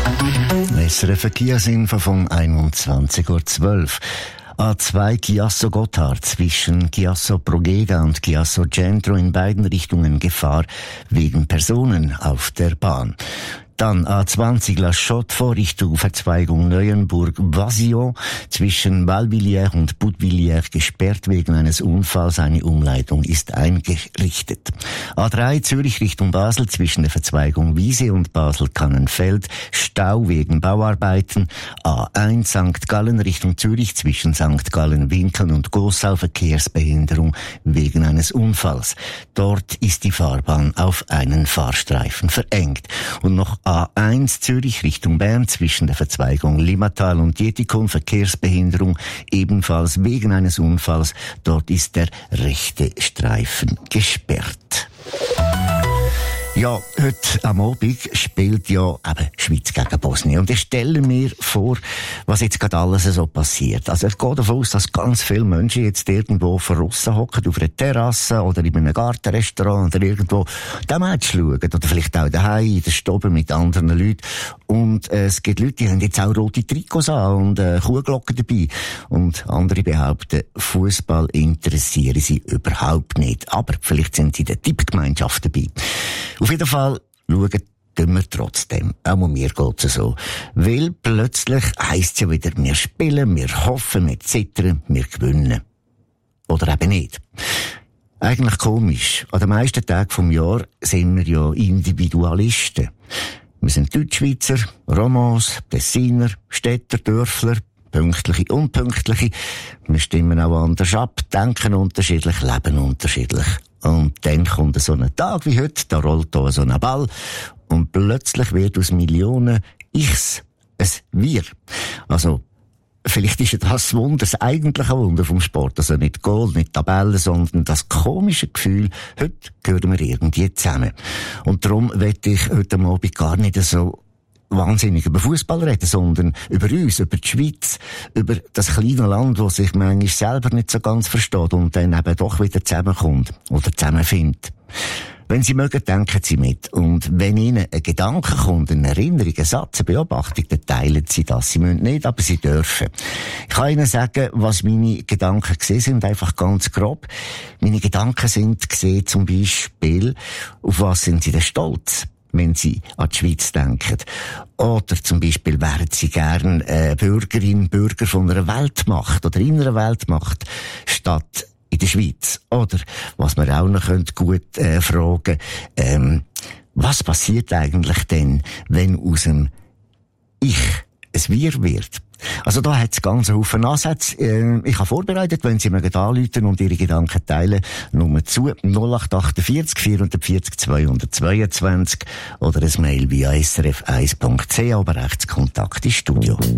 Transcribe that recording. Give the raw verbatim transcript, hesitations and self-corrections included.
S R F Verkehrsinfo von einundzwanzig Uhr zwölf. A zwei Chiasso Gotthard zwischen Chiasso Brogeda und Chiasso Centro in beiden Richtungen Gefahr wegen Personen auf der Bahn. Dann A zwanzig La Chaux-de-Fonds Richtung Verzweigung Neuenburg-Vasion zwischen Valvilliers und Budvilliers gesperrt wegen eines Unfalls. Eine Umleitung ist eingerichtet. A drei Zürich Richtung Basel zwischen der Verzweigung Wiese und Basel-Kannenfeld Stau wegen Bauarbeiten. A eins Sankt Gallen Richtung Zürich zwischen Sankt Gallen-Winkeln und Gossau Verkehrsbehinderung wegen eines Unfalls. Dort ist die Fahrbahn auf einen Fahrstreifen verengt. Und noch A eins Zürich Richtung Bern zwischen der Verzweigung Limmatal und Dietikon Verkehrsbehinderung ebenfalls wegen eines Unfalls. Dort ist der rechte Streifen gesperrt. Ja, heute am Abend spielt ja eben Schweiz gegen Bosnien. Und ich stelle mir vor, was jetzt gerade alles so passiert. Also ich gehe davon aus, dass ganz viele Menschen jetzt irgendwo verrissen hocken, auf einer Terrasse oder in einem Gartenrestaurant oder irgendwo den Match schauen. Oder vielleicht auch daheim in der Stube mit anderen Leuten. Und äh, es gibt Leute, die haben jetzt auch rote Trikots an und äh, Kuhglocken dabei. Und andere behaupten, Fußball interessiere sie überhaupt nicht. Aber vielleicht sind sie in der Tippgemeinschaft dabei. Auf jeden Fall schauen tun wir trotzdem. Auch mir geht's so. Weil plötzlich heisst es ja wieder, wir spielen, wir hoffen, wir zittern, wir gewinnen. Oder eben nicht. Eigentlich komisch. An den meisten Tagen vom Jahr sind wir ja Individualisten. Wir sind Deutschschweizer, Romans, Tessiner, Städter, Dörfler, Pünktliche, Unpünktliche. Wir stimmen auch anders ab, denken unterschiedlich, leben unterschiedlich. Und dann kommt so ein Tag wie heute, da rollt da so ein Ball und plötzlich wird aus Millionen Ichs ein Wir. Also, vielleicht ist das das Wunder, das eigentliche Wunder vom Sport. Also nicht Goal, nicht Tabelle, sondern das komische Gefühl, heute gehören wir irgendwie zusammen. Und darum möchte ich heute Abend gar nicht so wahnsinnig über Fußball reden, sondern über uns, über die Schweiz, über das kleine Land, das sich manchmal selber nicht so ganz versteht und dann eben doch wieder zusammenkommt oder zusammenfindet. Wenn Sie mögen, denken Sie mit. Und wenn Ihnen ein Gedanke kommt, eine Erinnerung, ein Satz, eine Beobachtung, dann teilen Sie das. Sie müssen nicht, aber Sie dürfen. Ich kann Ihnen sagen, was meine Gedanken gesehen sind, einfach ganz grob. Meine Gedanken sind gesehen zum Beispiel, auf was sind Sie denn stolz, wenn Sie an die Schweiz denken. Oder zum Beispiel wären Sie gern äh, Bürgerin, Bürger von einer Weltmacht oder in einer Weltmacht statt in der Schweiz. Oder, was man auch noch gut äh, fragen, ähm, was passiert eigentlich denn, wenn aus dem Ich ein Wir wird? Also da hat es ganz einen Haufen Ansätze. Äh, ich habe vorbereitet, wenn Sie mir anrufen und Ihre Gedanken teilen, Nummer zu null acht achtundvierzig vierundvierzig zweihundertzweiundzwanzig oder ein Mail via s r f eins punkt c h, aber rechts Kontakt ins Studio.